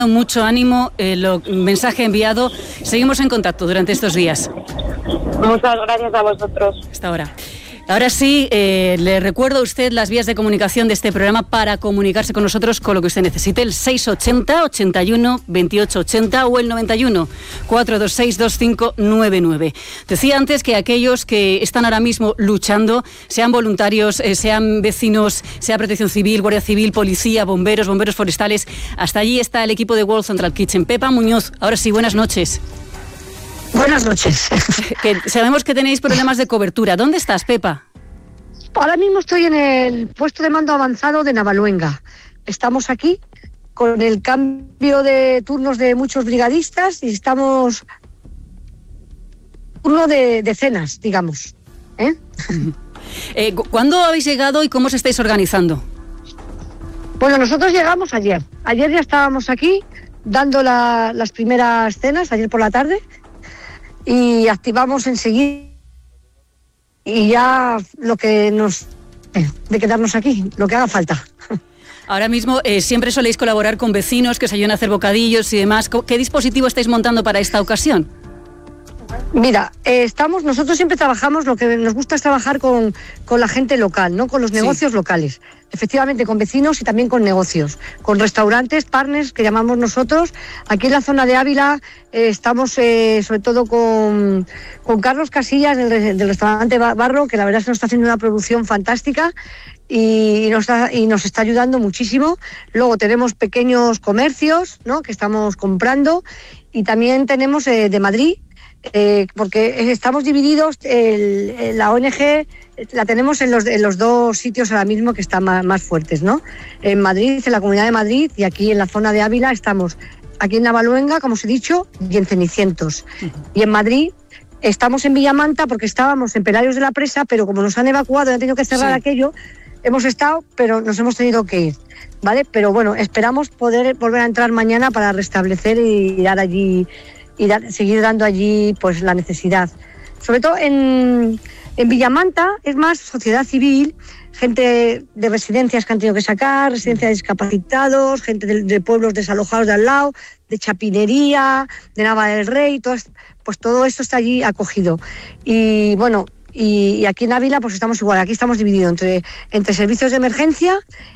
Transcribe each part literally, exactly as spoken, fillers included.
Mucho ánimo, eh, lo mensaje enviado. Seguimos en contacto durante estos días. Muchas gracias a vosotros. Hasta ahora. Ahora sí, eh, le recuerdo a usted las vías de comunicación de este programa para comunicarse con nosotros con lo que usted necesite. El seis ochenta, ochenta y uno, veintiocho ochenta o el noventa y uno, cuatrocientos veintiséis, veinticinco noventa y nueve. Decía antes que aquellos que están ahora mismo luchando, sean voluntarios, eh, sean vecinos, sea Protección Civil, Guardia Civil, Policía, bomberos, bomberos forestales, hasta allí está el equipo de World Central Kitchen. Pepa Muñoz, ahora sí, buenas noches. Buenas noches. Que sabemos que tenéis problemas de cobertura. ¿Dónde estás, Pepa? Ahora mismo estoy en el puesto de mando avanzado de Navaluenga. Estamos aquí con el cambio de turnos de muchos brigadistas y estamos uno de decenas, digamos. ¿Eh? Eh, ¿Cuándo habéis llegado y cómo os estáis organizando? Bueno, nosotros llegamos ayer. Ayer ya estábamos aquí dando la, las primeras cenas, ayer por la tarde. Y activamos enseguida y ya lo que nos eh, de quedarnos aquí, lo que haga falta. Ahora mismo eh, siempre soléis colaborar con vecinos que os ayudan a hacer bocadillos y demás. ¿Qué dispositivo estáis montando para esta ocasión? Mira, eh, estamos, nosotros siempre trabajamos, lo que nos gusta es trabajar con, con la gente local, ¿no? Con los negocios sí. locales. Efectivamente, con vecinos y también con negocios, con restaurantes, partners, que llamamos nosotros. Aquí en la zona de Ávila eh, estamos eh, sobre todo con, con Carlos Casillas del, del restaurante Barro, que la verdad es que nos está haciendo una producción fantástica y nos, está, y nos está ayudando muchísimo. Luego tenemos pequeños comercios, ¿no? Que estamos comprando, y también tenemos eh, de Madrid, Eh, porque estamos divididos, el, el, la O N G la tenemos en los, en los dos sitios ahora mismo que están más, más fuertes, ¿no? En Madrid, en la Comunidad de Madrid, y aquí en la zona de Ávila estamos aquí en Navaluenga, como os he dicho, y en Cenicientos. Uh-huh. Y en Madrid estamos en Villamanta porque estábamos en Pelarios de la Presa, pero como nos han evacuado y han tenido que cerrar sí. aquello, hemos estado, pero nos hemos tenido que ir, ¿vale? Pero bueno, esperamos poder volver a entrar mañana para restablecer y dar allí... y dar, seguir dando allí pues la necesidad. Sobre todo en, en Villamanta es más sociedad civil, gente de residencias que han tenido que sacar, residencias de discapacitados, gente de, de pueblos desalojados de al lado, de Chapinería, de Nava del Rey, todo, pues todo esto está allí acogido. Y bueno, y, y aquí en Ávila pues estamos igual, aquí estamos divididos entre, entre servicios de emergencia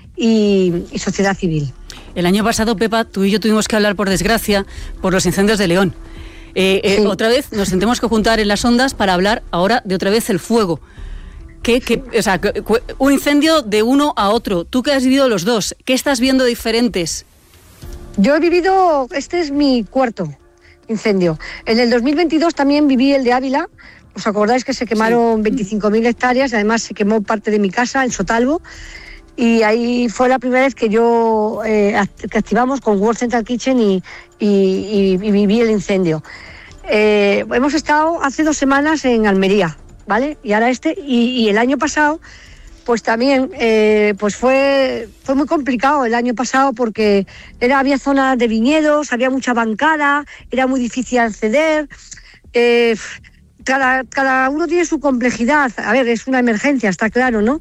y, y sociedad civil. El año pasado, Pepa, tú y yo tuvimos que hablar, por desgracia, por los incendios de León. Eh, eh, sí. Otra vez nos tendremos que juntar en las ondas para hablar ahora de otra vez el fuego. ¿Qué, qué, o sea, un incendio de uno a otro. Tú que has vivido los dos, ¿qué estás viendo diferentes? Yo he vivido, este es mi cuarto incendio. En el dos mil veintidós también viví el de Ávila. ¿Os acordáis que se quemaron sí. veinticinco mil hectáreas? Además se quemó parte de mi casa, en Sotalbo. Y ahí fue la primera vez que yo eh, que activamos con World Central Kitchen y, y, y, y viví el incendio. Eh, hemos estado hace dos semanas en Almería, ¿vale? Y ahora este, y, y el año pasado, pues también eh, pues fue, fue muy complicado el año pasado porque era, había zonas de viñedos, había mucha bancada, era muy difícil acceder. Eh, cada, cada uno tiene su complejidad. A ver, es una emergencia, está claro, ¿no?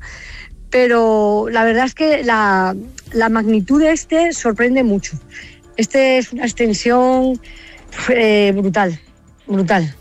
Pero la verdad es que la, la magnitud de este sorprende mucho. Este es una extensión eh, brutal, brutal.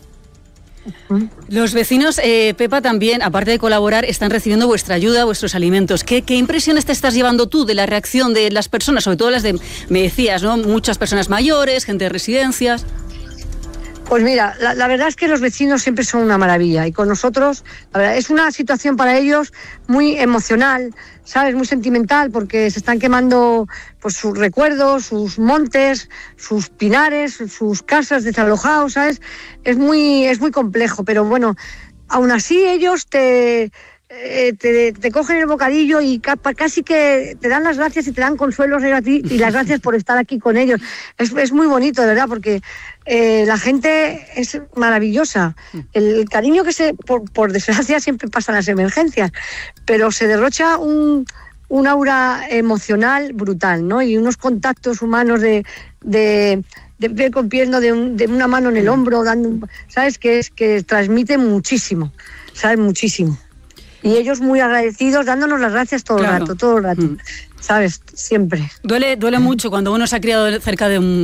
Los vecinos, eh, Pepa, también, aparte de colaborar, están recibiendo vuestra ayuda, vuestros alimentos. ¿Qué, qué impresiones te estás llevando tú de la reacción de las personas, sobre todo las de, me decías, ¿no? Muchas personas mayores, gente de residencias? Pues mira, la, la verdad es que los vecinos siempre son una maravilla y con nosotros, la verdad, es una situación para ellos muy emocional, ¿sabes? Muy sentimental porque se están quemando pues sus recuerdos, sus montes, sus pinares, sus casas desalojados, ¿sabes? Es muy, es muy complejo, pero bueno, aún así ellos te... Eh, te, te cogen el bocadillo y ca- casi que te dan las gracias y te dan consuelos a ti y las gracias por estar aquí con ellos. Es, es muy bonito, de verdad, porque eh, la gente es maravillosa. El, el cariño que se, por, por desgracia, siempre pasa en las emergencias, pero se derrocha un, un aura emocional brutal, ¿no? Y unos contactos humanos de... de de pie con pie, ¿no? de, un, de una mano en el hombro, dando, ¿sabes? Que es que transmite muchísimo, ¿sabes? Muchísimo. Y ellos muy agradecidos, dándonos las gracias todo el claro. rato, todo el rato. Mm. ¿sabes? Siempre. Duele, duele mucho cuando uno se ha criado cerca de un